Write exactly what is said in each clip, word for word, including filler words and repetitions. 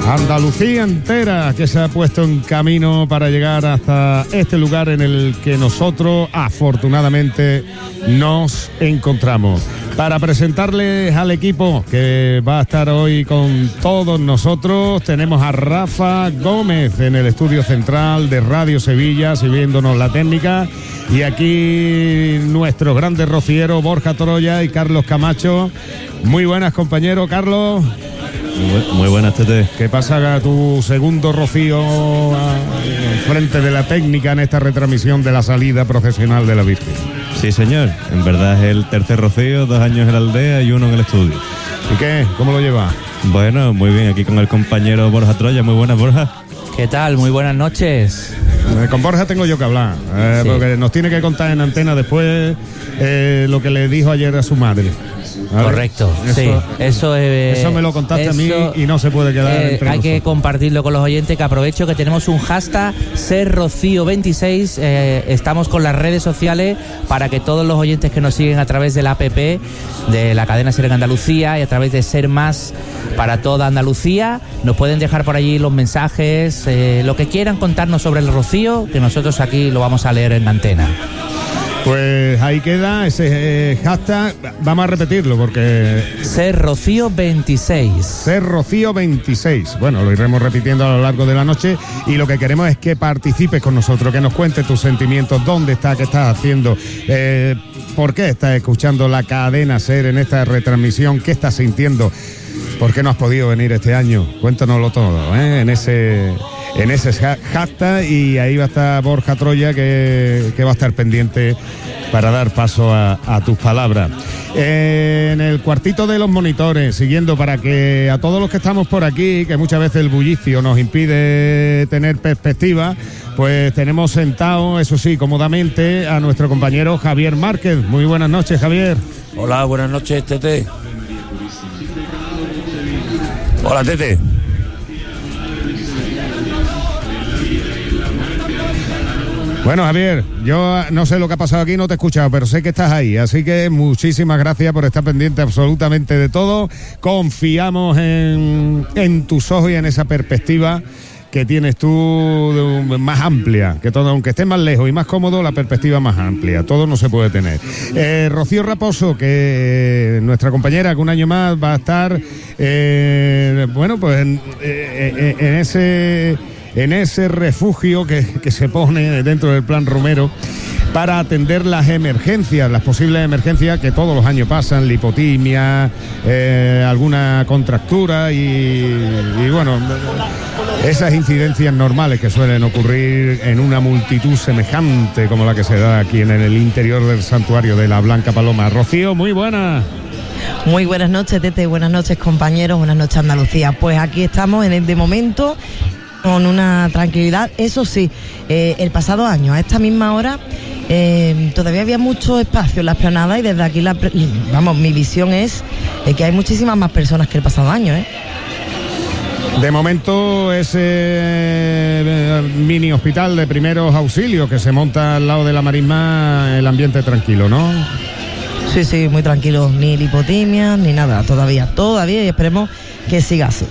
Andalucía entera que se ha puesto en camino para llegar hasta este lugar en el que nosotros afortunadamente nos encontramos. Para presentarles al equipo que va a estar hoy con todos nosotros, tenemos a Rafa Gómez en el estudio central de Radio Sevilla, sirviéndonos la técnica, y aquí nuestros grandes rocieros Borja Troya y Carlos Camacho. Muy buenas, compañero Carlos. Muy, muy buenas, Tete. ¿Qué pasa tu segundo rocío frente de la técnica en esta retransmisión de la salida procesional de la Virgen? Sí, señor. En verdad es el tercer rocío, dos años en la aldea y uno en el estudio. ¿Y qué? ¿Cómo lo lleva? Bueno, muy bien. Aquí con el compañero Borja Troya. Muy buenas, Borja. ¿Qué tal? Muy buenas noches. Eh, con Borja tengo yo que hablar, eh, sí. Porque nos tiene que contar en antena después eh, lo que le dijo ayer a su madre. ¿Vale? Correcto, eso, sí, eso, eh, eso me lo contaste eso, a mí y no se puede quedar eh, entre hay nosotros. Que compartirlo con los oyentes, que aprovecho que tenemos un hashtag Ser Rocío veintiséis, eh, estamos con las redes sociales para que todos los oyentes que nos siguen a través de la app de la cadena Ser en Andalucía y a través de Ser Más para toda Andalucía, nos pueden dejar por allí los mensajes, eh, lo que quieran contarnos sobre el rocío, que nosotros aquí lo vamos a leer en la antena. Pues ahí queda ese eh, hashtag, vamos a repetirlo porque... Ser Rocío veintiséis. Ser Rocío veintiséis. Bueno, lo iremos repitiendo a lo largo de la noche y lo que queremos es que participes con nosotros, que nos cuentes tus sentimientos, dónde estás, qué estás haciendo, eh, por qué estás escuchando la cadena Ser en esta retransmisión, qué estás sintiendo, por qué no has podido venir este año. Cuéntanoslo todo, ¿eh? En ese... en ese hashtag, y ahí va a estar Borja Troya que, que va a estar pendiente para dar paso a, a tus palabras. Eh, en el cuartito de los monitores, siguiendo para que a todos los que estamos por aquí, que muchas veces el bullicio nos impide tener perspectiva, pues tenemos sentado, eso sí, cómodamente, a nuestro compañero Javier Márquez. Muy buenas noches, Javier. Hola, buenas noches, Tete. Hola, Tete. Bueno, Javier, yo no sé lo que ha pasado aquí, no te he escuchado, pero sé que estás ahí, así que muchísimas gracias por estar pendiente absolutamente de todo. Confiamos en, en tus ojos y en esa perspectiva que tienes tú más amplia, que todo, aunque estés más lejos y más cómodo, la perspectiva más amplia, todo no se puede tener. Eh, Rocío Raposo, que nuestra compañera, que un año más va a estar, eh, bueno, pues en, en, en ese... en ese refugio que, que se pone dentro del Plan Romero para atender las emergencias, las posibles emergencias que todos los años pasan, lipotimia, eh, alguna contractura y, y bueno, esas incidencias normales que suelen ocurrir en una multitud semejante como la que se da aquí en el interior del santuario de la Blanca Paloma. Rocío, muy buena. Muy buenas noches, Tete, buenas noches, compañeros, buenas noches, Andalucía. Pues aquí estamos en el de momento con una tranquilidad. Eso sí, eh, el pasado año a esta misma hora eh, todavía había mucho espacio en la explanada y desde aquí la, vamos, mi visión es eh, que hay muchísimas más personas que el pasado año, ¿eh? De momento ese eh, mini hospital de primeros auxilios que se monta al lado de la marisma, el ambiente tranquilo, ¿no? Sí, sí, muy tranquilo, ni lipotimia ni nada, todavía, todavía, y esperemos que siga así.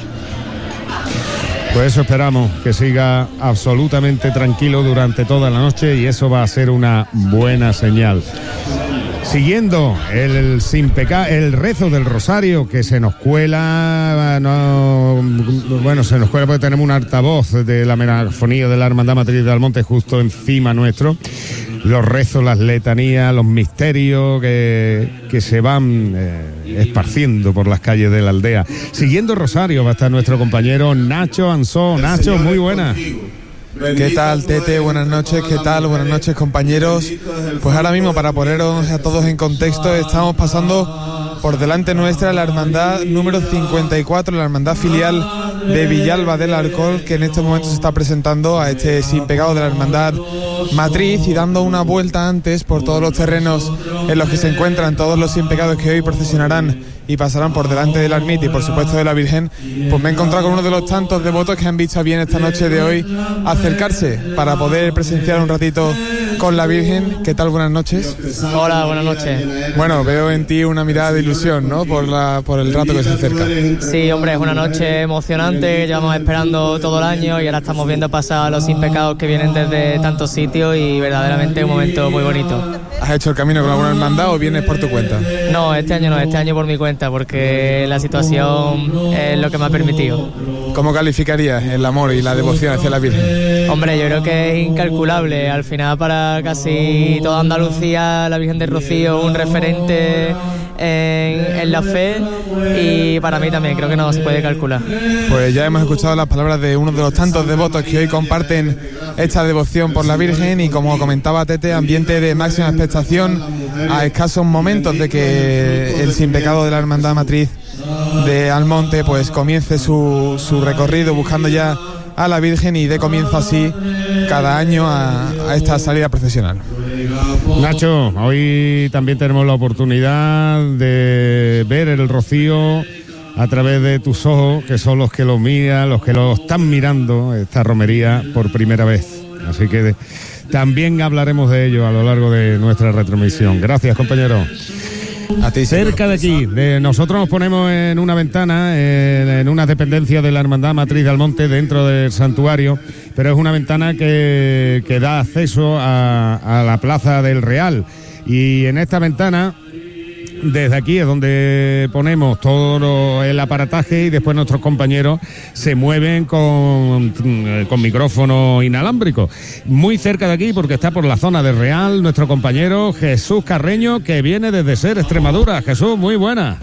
Pues eso esperamos, que siga absolutamente tranquilo durante toda la noche y eso va a ser una buena señal. Siguiendo el, el sin pecar, el rezo del rosario que se nos cuela, no, bueno, se nos cuela porque tenemos un altavoz de la megafonía de la Hermandad Matriz de Almonte justo encima nuestro. Los rezos, las letanías, los misterios que, que se van eh, esparciendo por las calles de la aldea. Siguiendo el rosario va a estar nuestro compañero Nacho Ansó. Nacho, muy buena. ¿Qué tal, Tete? Buenas noches, ¿qué tal? Buenas noches, compañeros. Pues ahora mismo, para poneros a todos en contexto, estamos pasando por delante nuestra la hermandad número cincuenta y cuatro, la hermandad filial de Villalba del Alcor, que en estos momentos se está presentando a este sin pecado de la hermandad matriz y dando una vuelta antes por todos los terrenos en los que se encuentran todos los sin pecados que hoy procesionarán y pasarán por delante de la ermita y por supuesto de la Virgen, pues me he encontrado con uno de los tantos devotos que han visto bien esta noche de hoy acercarse para poder presenciar un ratito con la Virgen. ¿Qué tal? Buenas noches. Hola, buenas noches. Bueno, veo en ti una mirada de ilusión, ¿no? Por la, por el rato que se acerca. Sí, hombre, es una noche emocionante que llevamos esperando todo el año y ahora estamos viendo pasar a los sin pecados que vienen desde tantos sitios y verdaderamente un momento muy bonito. ¿Has hecho el camino con alguna hermandad o vienes por tu cuenta? No, este año no, este año por mi cuenta, porque la situación es lo que me ha permitido. ¿Cómo calificarías el amor y la devoción hacia la Virgen? Hombre, yo creo que es incalculable. Al final, para casi toda Andalucía, la Virgen del Rocío es un referente en, en la fe, y para mí también creo que no se puede calcular. Pues ya hemos escuchado las palabras de uno de los tantos devotos que hoy comparten esta devoción por la Virgen, y como comentaba Tete, ambiente de máxima expectación a escasos momentos de que el sin pecado de la Hermandad Matriz de Almonte pues comience su, su recorrido buscando ya a la Virgen y dé comienzo así cada año a, a esta salida procesional. Nacho, hoy también tenemos la oportunidad de ver el rocío a través de tus ojos, que son los que lo miran, los que lo están mirando, esta romería por primera vez. Así que de, también hablaremos de ello a lo largo de nuestra retransmisión. Gracias, compañero. A ti, cerca de aquí, de, nosotros nos ponemos en una ventana, en, en una dependencia de la Hermandad Matriz de Almonte, dentro del santuario, pero es una ventana que, que da acceso a, a la Plaza del Real, y en esta ventana, desde aquí es donde ponemos todo el aparataje, y después nuestros compañeros se mueven con, con micrófono inalámbrico. Muy cerca de aquí, porque está por la zona del Real, nuestro compañero Jesús Carreño, que viene desde Ser, Extremadura. Jesús, muy buena.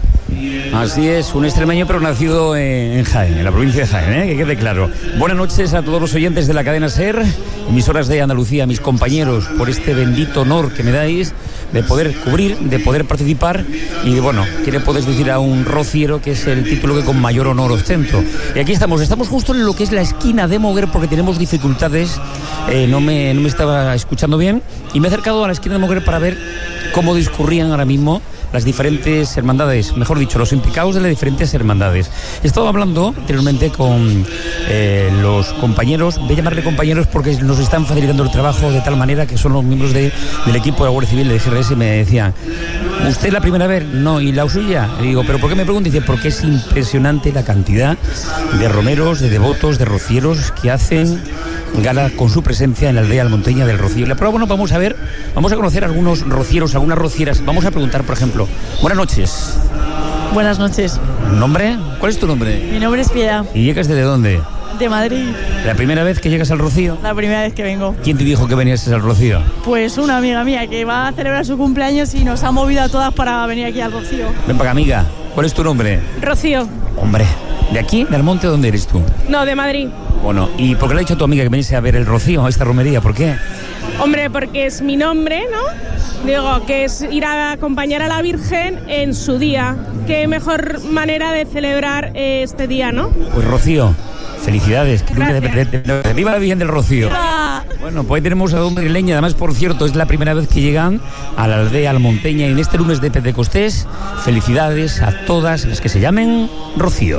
Así es, un extremeño pero nacido en Jaén, en la provincia de Jaén, ¿eh? Que quede claro. Buenas noches a todos los oyentes de la cadena SER, emisoras de Andalucía, mis compañeros, por este bendito honor que me dais de poder cubrir, de poder participar, y bueno, ¿qué le puedes decir a un rociero, que es el título que con mayor honor ostento? Y aquí estamos, estamos justo en lo que es la esquina de Moguer, porque tenemos dificultades, eh, no, me, no me estaba escuchando bien, y me he acercado a la esquina de Moguer para ver cómo discurrían ahora mismo las diferentes hermandades, mejor dicho, los implicados de las diferentes hermandades. He estado hablando anteriormente con eh, los compañeros, voy a llamarle compañeros porque nos están facilitando el trabajo de tal manera que son los miembros de, del equipo de la Guardia Civil de G R S, y me decían, ¿usted es la primera vez? No, ¿y la suya? Le digo, ¿pero por qué me pregunta? Dice, porque es impresionante la cantidad de romeros, de devotos, de rocieros que hacen gala con su presencia en la aldea almonteña del Rocío. Pero bueno, vamos a ver, vamos a conocer algunos rocieros, algunas rocieras. Vamos a preguntar, por ejemplo, buenas noches. Buenas noches. ¿Nombre? ¿Cuál es tu nombre? Mi nombre es Piedad. ¿Y llegas desde dónde? De Madrid. ¿La primera vez que llegas al Rocío? La primera vez que vengo. ¿Quién te dijo que venías al Rocío? Pues una amiga mía que va a celebrar su cumpleaños y nos ha movido a todas para venir aquí al Rocío. Ven para acá, amiga. ¿Cuál es tu nombre? Rocío. Hombre, ¿de aquí, de Almonte, dónde eres tú? No, de Madrid. Bueno, ¿y por qué le ha dicho a tu amiga que veniese a ver el Rocío, a esta romería? ¿Por qué? Hombre, porque es mi nombre, ¿no? Digo, que es ir a acompañar a la Virgen en su día. Qué mejor manera de celebrar este día, ¿no? Pues Rocío, felicidades. Gracias. De, de, de, de, ¡viva la Virgen del Rocío! ¡Viva! Bueno, pues ahí tenemos a dos madrileñas. Además, por cierto, es la primera vez que llegan a la aldea almonteña, y en este lunes de Pentecostés, felicidades a todas las que se llamen Rocío.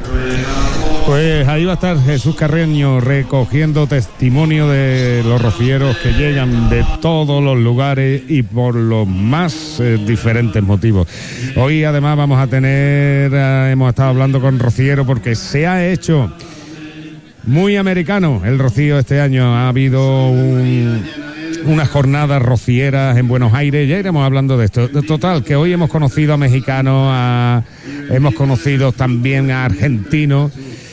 Pues ahí va a estar Jesús Carreño recogiendo testimonio de los rocieros que llegan de todos los lugares y por los más eh, diferentes motivos. Hoy además vamos a tener, eh, hemos estado hablando con rocieros porque se ha hecho muy americano el Rocío este año. Ha habido un, unas jornadas rocieras en Buenos Aires, ya iremos hablando de esto. Total, que hoy hemos conocido a mexicanos, a, hemos conocido también a argentinos,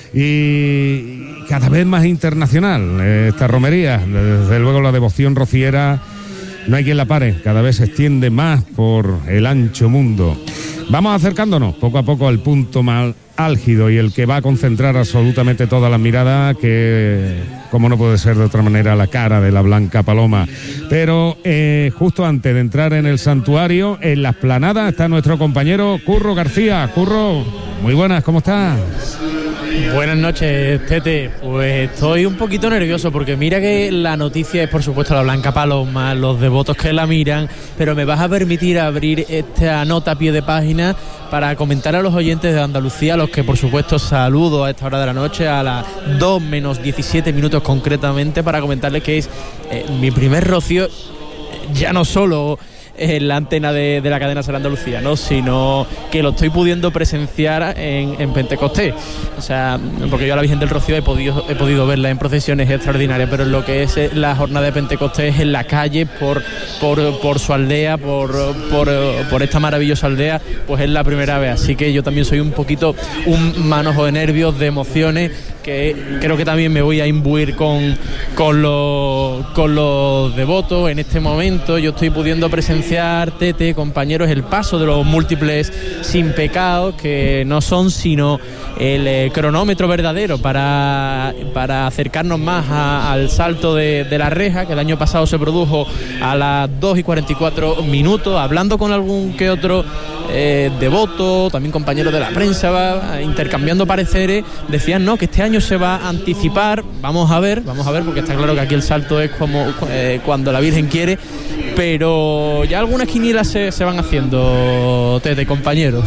y cada vez más internacional esta romería. Desde luego la devoción rociera no hay quien la pare, cada vez se extiende más por el ancho mundo. Vamos acercándonos poco a poco al punto más álgido y el que va a concentrar absolutamente toda la mirada, que como no puede ser de otra manera, la cara de la Blanca Paloma. Pero eh, justo antes de entrar en el santuario, en la explanada, está nuestro compañero Curro García. Curro, muy buenas, ¿cómo estás? Buenas noches, Tete. Pues estoy un poquito nervioso porque mira que la noticia es por supuesto la Blanca Paloma, los devotos que la miran, pero me vas a permitir abrir esta nota a pie de página para comentar a los oyentes de Andalucía, a los que por supuesto saludo a esta hora de la noche, a las dos menos diecisiete minutos concretamente, para comentarles que es eh, mi primer rocío, ya no solo en la antena de, de la cadena SER Andalucía, ¿no?, sino que lo estoy pudiendo presenciar en, en Pentecostés. O sea, porque yo a la Virgen del Rocío he podido, he podido verla en procesiones extraordinarias, pero en lo que es la jornada de Pentecostés en la calle, por, por, por su aldea, por, por, por esta maravillosa aldea, pues es la primera vez. Así que yo también soy un poquito un manojo de nervios, de emociones, que creo que también me voy a imbuir con, con, los, con los devotos. En este momento yo estoy pudiendo presenciar, Tete, compañeros, el paso de los múltiples sin pecados, que no son sino el eh, cronómetro verdadero para, para acercarnos más a, al salto de, de la reja, que el año pasado se produjo a las dos y cuarenta y cuatro minutos, hablando con algún que otro eh, devoto, también compañeros de la prensa, va, intercambiando pareceres, decían no, que este año se va a anticipar. Vamos a ver, vamos a ver, porque está claro que aquí el salto es como eh, cuando la Virgen quiere, pero ya algunas quinielas se, se van haciendo, Tete, compañeros.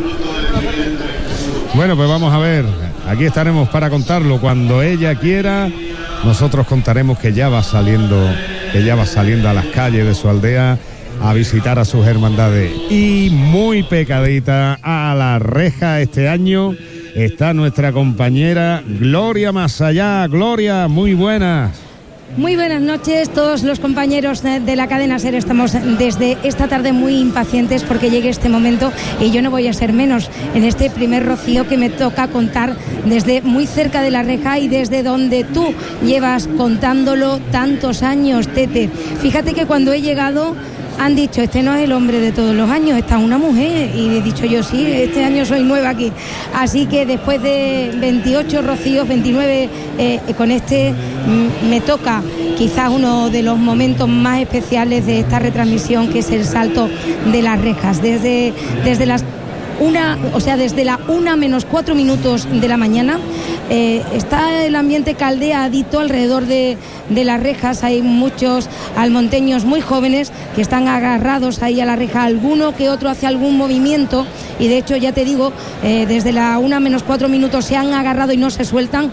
Bueno, pues vamos a ver, aquí estaremos para contarlo cuando ella quiera. Nosotros contaremos que ya va saliendo, que ya va saliendo a las calles de su aldea a visitar a sus hermandades. Y muy pecadita a la reja este año está nuestra compañera Gloria Masallá. Gloria, muy buenas. Muy buenas noches, todos los compañeros de la cadena SER. Estamos desde esta tarde muy impacientes porque llegue este momento, y yo no voy a ser menos en este primer rocío que me toca contar desde muy cerca de la reja y desde donde tú llevas contándolo tantos años, Tete. Fíjate que cuando he llegado han dicho, este no es el hombre de todos los años, esta es una mujer, y he dicho yo, sí, este año soy nueva aquí. Así que después de veintiocho rocíos, veintinueve eh, con este, mm, me toca quizás uno de los momentos más especiales de esta retransmisión, que es el salto de las rejas. Desde, desde las una, o sea, desde la una menos cuatro minutos de la mañana, eh, está el ambiente caldeadito alrededor de, de las rejas. Hay muchos almonteños muy jóvenes que están agarrados ahí a la reja, alguno que otro hace algún movimiento, y de hecho ya te digo, eh, desde la una menos cuatro minutos se han agarrado y no se sueltan,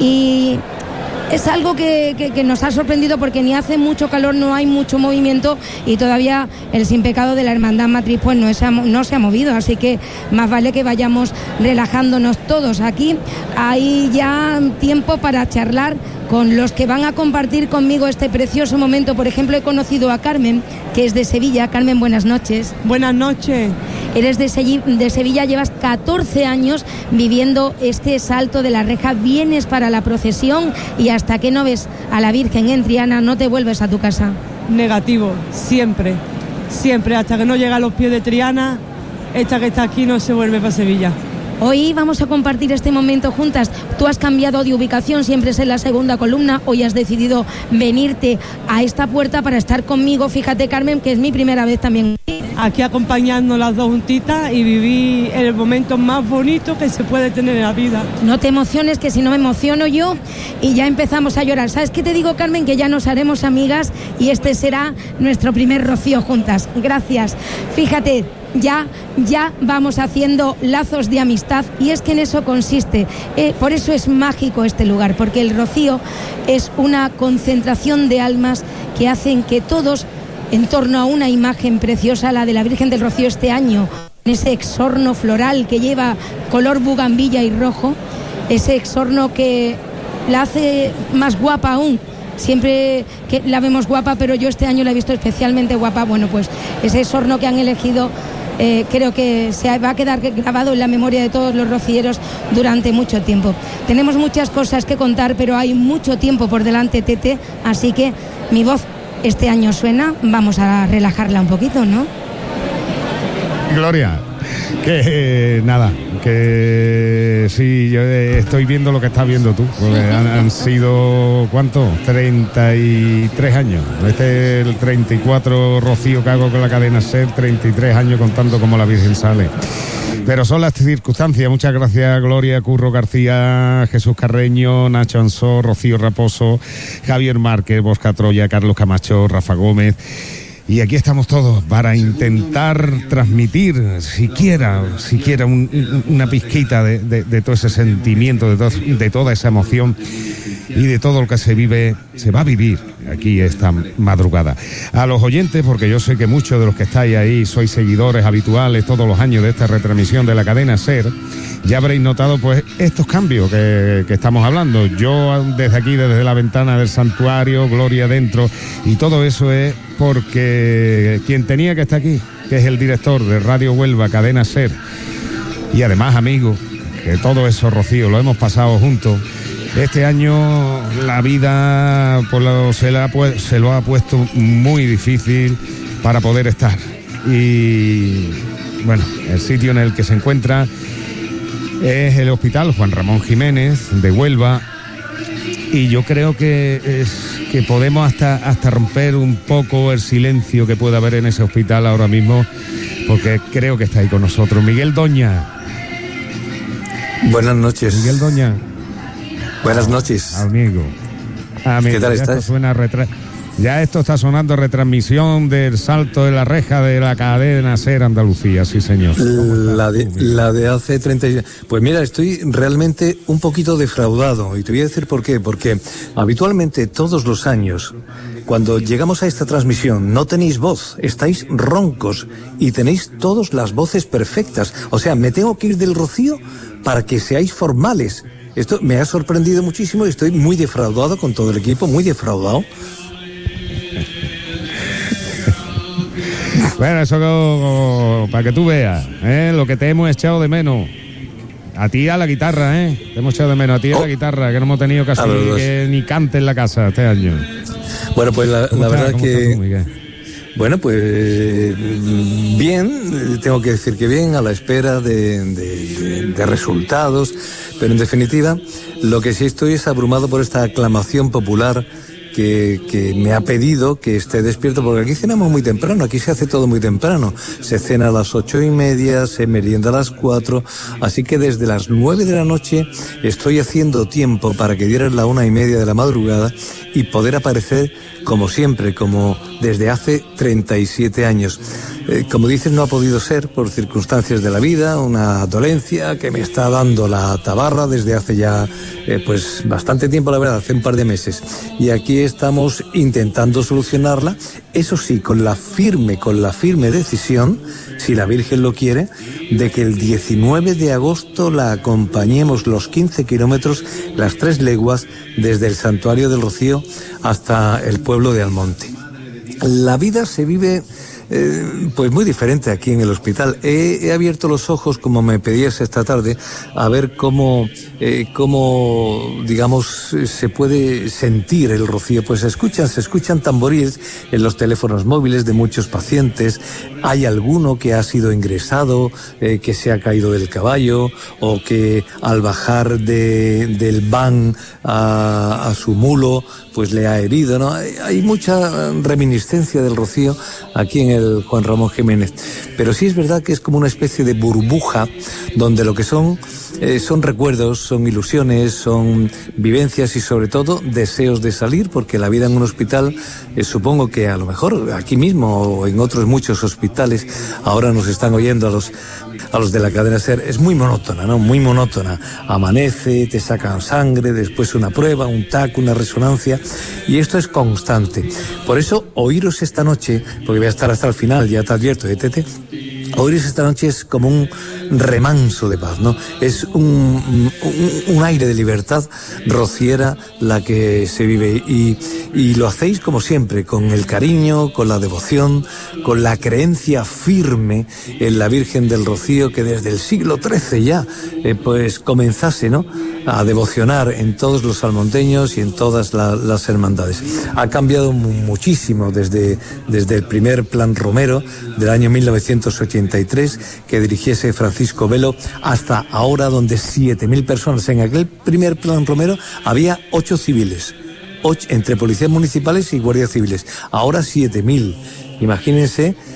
y es algo que, que, que nos ha sorprendido porque ni hace mucho calor, no hay mucho movimiento, y todavía el sin pecado de la Hermandad Matriz pues no, es, no se ha movido, así que más vale que vayamos relajándonos todos. Aquí hay ya tiempo para charlar con los que van a compartir conmigo este precioso momento. Por ejemplo, he conocido a Carmen, que es de Sevilla. Carmen, buenas noches. Buenas noches. Eres de, Se- de Sevilla, llevas catorce años viviendo este salto de la reja, vienes para la procesión, y hasta que no ves a la Virgen en Triana no te vuelves a tu casa. Negativo, siempre, siempre, hasta que no llega a los pies de Triana, esta que está aquí no se vuelve para Sevilla. Hoy vamos a compartir este momento juntas. Tú has cambiado de ubicación, siempre es en la segunda columna. Hoy has decidido venirte a esta puerta para estar conmigo. Fíjate, Carmen, que es mi primera vez también aquí acompañando las dos juntitas, y viví el momento más bonito que se puede tener en la vida. No te emociones, que si no me emociono yo y ya empezamos a llorar. ¿Sabes qué te digo, Carmen? Que ya nos haremos amigas y este será nuestro primer rocío juntas. Gracias. Fíjate, ya, ya vamos haciendo lazos de amistad, y es que en eso consiste. Eh, por eso es mágico este lugar, porque el rocío es una concentración de almas que hacen que todos, en torno a una imagen preciosa, la de la Virgen del Rocío este año, en ese exorno floral que lleva color bugambilla y rojo, ese exorno que la hace más guapa aún. Siempre que la vemos guapa, pero yo este año la he visto especialmente guapa. Bueno, pues ese exorno que han elegido, eh, creo que se va a quedar grabado en la memoria de todos los rocieros durante mucho tiempo. Tenemos muchas cosas que contar, pero hay mucho tiempo por delante, Tete, así que mi voz este año suena, vamos a relajarla un poquito, ¿no? Gloria, que eh, nada, que sí, yo estoy viendo lo que estás viendo tú, porque han, han sido, ¿cuánto? treinta y tres años. Este es el treinta y cuatro rocío que hago con la cadena SER, treinta y tres años contando cómo la Virgen sale. Pero son las circunstancias. Muchas gracias, Gloria, Curro García, Jesús Carreño, Nacho Ansó, Rocío Raposo, Javier Márquez, Bosca Troya, Carlos Camacho, Rafa Gómez. Y aquí estamos todos para intentar transmitir siquiera, siquiera un, una pizquita de, de, de todo ese sentimiento, de, to, de toda esa emoción y de todo lo que se vive, se va a vivir aquí esta madrugada. A los oyentes, porque yo sé que muchos de los que estáis ahí sois seguidores habituales todos los años de esta retransmisión de la cadena SER, ya habréis notado pues estos cambios que, que estamos hablando. Yo desde aquí, desde la ventana del santuario, Gloria dentro, y todo eso es porque quien tenía que estar aquí, que es el director de Radio Huelva, cadena SER, y además amigo, que todo eso, Rocío, lo hemos pasado juntos. Este año la vida pues, lo, se, la, pues, se lo ha puesto muy difícil para poder estar. Y bueno, el sitio en el que se encuentra es el Hospital Juan Ramón Jiménez de Huelva. Y yo creo que, es, que podemos hasta, hasta romper un poco el silencio que puede haber en ese hospital ahora mismo, porque creo que está ahí con nosotros. Miguel Doña. Buenas noches. Miguel Doña. Buenas noches. Amigo. Amigo. ¿Qué tal ya estás? Esto suena retra... Ya esto está sonando retransmisión del salto de la reja de la cadena SER Andalucía, sí señor. La de, la de hace treinta y... Pues mira, estoy realmente un poquito defraudado y te voy a decir por qué. Porque habitualmente todos los años, cuando llegamos a esta transmisión, no tenéis voz, estáis roncos y tenéis todas las voces perfectas. O sea, me tengo que ir del Rocío para que seáis formales. Esto me ha sorprendido muchísimo y estoy muy defraudado con todo el equipo, muy defraudado. Bueno, eso como, para que tú veas, ¿eh? Lo que te hemos echado de menos. A ti a la guitarra, ¿eh? Te hemos echado de menos a ti a oh. la guitarra, que no hemos tenido casi que ni cante en la casa este año. Bueno, pues la, la verdad que... Tú, bueno, pues bien, tengo que decir que bien, a la espera de, de, de resultados, pero en definitiva, lo que sí estoy es abrumado por esta aclamación popular Que, que me ha pedido que esté despierto, porque aquí cenamos muy temprano, aquí se hace todo muy temprano, se cena a las ocho y media, se merienda a las cuatro, así que desde las nueve de la noche estoy haciendo tiempo para que dieran la una y media de la madrugada y poder aparecer como siempre, como desde hace treinta y siete años. Eh, como dices, no ha podido ser por circunstancias de la vida, una dolencia que me está dando la tabarra desde hace ya eh, pues bastante tiempo, la verdad, hace un par de meses. Y aquí estamos intentando solucionarla, eso sí, con la firme, con la firme decisión, si la Virgen lo quiere, de que el diecinueve de agosto la acompañemos los quince kilómetros, las tres leguas, desde el Santuario del Rocío hasta el pueblo de Almonte. La vida se vive Eh, pues muy diferente aquí en el hospital. He, he abierto los ojos, como me pedías esta tarde, a ver cómo, eh, cómo, digamos, se puede sentir el Rocío. Pues se escuchan, se escuchan tamborines en los teléfonos móviles de muchos pacientes. Hay alguno que ha sido ingresado, eh, que se ha caído del caballo, o que al bajar de, del van a, a su mulo, pues le ha herido, ¿no? Hay, hay mucha reminiscencia del Rocío aquí en el Juan Ramón Jiménez, pero sí es verdad que es como una especie de burbuja donde lo que son eh, son recuerdos, son ilusiones, son vivencias y sobre todo deseos de salir, porque la vida en un hospital, eh, supongo que a lo mejor aquí mismo o en otros muchos hospitales, ahora nos están oyendo a los a los de la cadena SER, es muy monótona, ¿no? Muy monótona. Amanece, te sacan sangre, después una prueba, un T A C, una resonancia, y esto es constante. Por eso, oíros esta noche, porque voy a estar hasta el final, ya te advierto, ¿eh, Tete? Oíros esta noche es como un remanso de paz, ¿no? Es un, un, un aire de libertad rociera la que se vive, y, y lo hacéis como siempre, con el cariño, con la devoción, con la creencia firme en la Virgen del Rocío, que desde el siglo trece ya eh, pues comenzase, ¿no?, a devocionar en todos los salmonteños y en todas la, las hermandades. Ha cambiado muchísimo desde, desde el primer plan Romero del año mil novecientos ochenta y tres, que dirigiese Francisco Velo, hasta ahora, donde siete mil personas. En aquel primer plan Romero había ocho civiles, ocho, entre policías municipales y guardias civiles. Ahora siete mil. Imagínense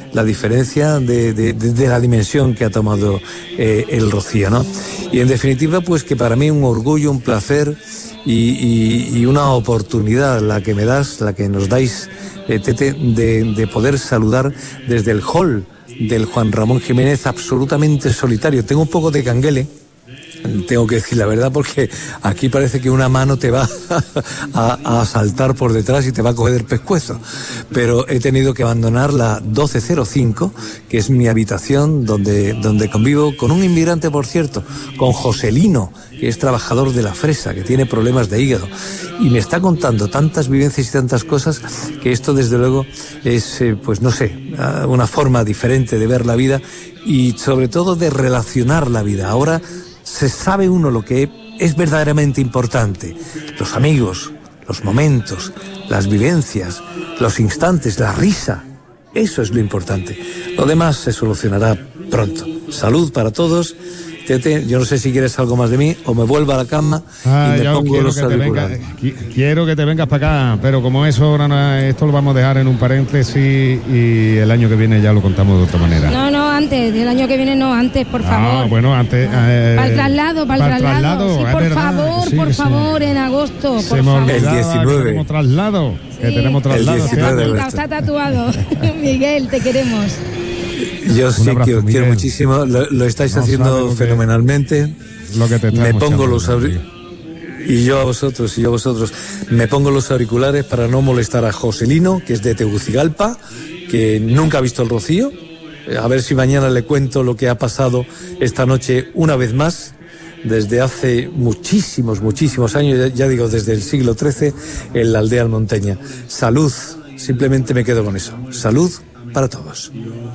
la diferencia de, de, de, de la dimensión que ha tomado eh, el rocío, ¿no? Y en definitiva, pues que para mí un orgullo, un placer y, y, y una oportunidad la que me das, la que nos dais, eh, Tete, de, de poder saludar desde el hall del Juan Ramón Jiménez, absolutamente solitario. Tengo un poco de canguele, tengo que decir la verdad, porque aquí parece que una mano te va a, a saltar por detrás y te va a coger el pescuezo. Pero he tenido que abandonar la doce cero cinco, que es mi habitación donde, donde convivo con un inmigrante, por cierto, con Joselino, que es trabajador de la fresa, que tiene problemas de hígado. Y me está contando tantas vivencias y tantas cosas que esto, desde luego, es, eh, pues no sé, una forma diferente de ver la vida y sobre todo de relacionar la vida. Ahora se sabe uno lo que es verdaderamente importante: los amigos, los momentos, las vivencias, los instantes, la risa. Eso es lo importante. Lo demás se solucionará pronto. Salud para todos. Tete, yo no sé si quieres algo más de mí o me vuelvo a la cama ah, y me pongo quiero los que te venga, auriculares. Quiero que te vengas para acá, pero como eso ahora no, esto lo vamos a dejar en un paréntesis y el año que viene ya lo contamos de otra manera. No, no, antes, del año que viene no, antes, por favor. Ah, bueno, antes. Eh, para el traslado, para el traslado. traslado. Sí, por verdad. favor, sí, por sí. favor, en agosto, por Se me favor. El diecinueve. Que tenemos traslado, sí. que tenemos traslado. El diecinueve Está, está tatuado. Miguel, te queremos. Yo sí abrazo, que os quiero Miguel. muchísimo, lo, lo estáis No haciendo lo que, fenomenalmente. Lo que te me pongo los auriculares. y yo a vosotros, y yo a vosotros, me pongo los auriculares para no molestar a Joselino, que es de Tegucigalpa, que nunca ha visto el rocío. A ver si mañana le cuento lo que ha pasado esta noche una vez más, desde hace muchísimos, muchísimos años, ya, ya digo, desde el siglo trece, en la aldea almonteña. Salud, simplemente me quedo con eso. Salud para todos.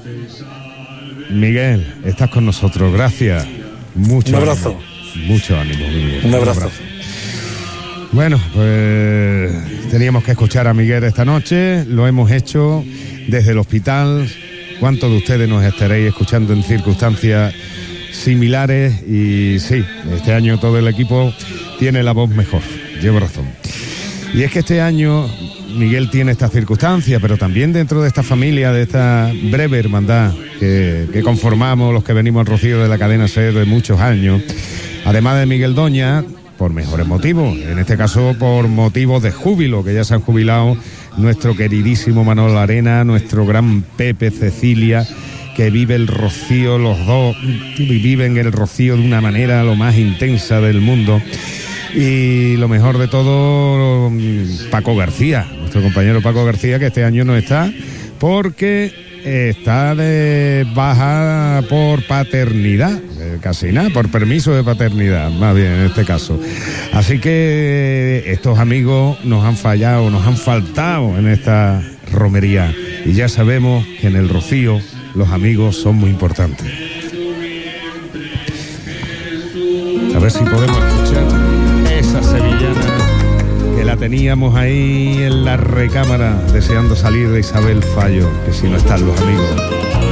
Miguel, estás con nosotros, gracias. Mucho Un abrazo. Ánimo, mucho ánimo, Miguel. Un abrazo. Un abrazo. Bueno, pues teníamos que escuchar a Miguel esta noche, lo hemos hecho desde el hospital. ¿Cuántos de ustedes nos estaréis escuchando en circunstancias similares? Y sí, este año todo el equipo tiene la voz mejor, llevo razón. Y es que este año Miguel tiene esta circunstancia, pero también dentro de esta familia, de esta breve hermandad que, que conformamos los que venimos al Rocío de la cadena SER de muchos años, además de Miguel Doña, por mejores motivos, en este caso por motivos de júbilo, que ya se han jubilado nuestro queridísimo Manolo Arena, nuestro gran Pepe Cecilia, que vive el Rocío, los dos viven el Rocío de una manera lo más intensa del mundo. Y lo mejor de todo, Paco García, nuestro compañero Paco García, que este año no está porque está de baja por paternidad, casi nada, por permiso de paternidad, más bien en este caso. Así que estos amigos nos han fallado, nos han faltado en esta romería. Y ya sabemos que en el Rocío los amigos son muy importantes. A ver si podemos escuchar esa sevillana que la teníamos ahí en la recámara deseando salir de Isabel Fallo, que si no están los amigos.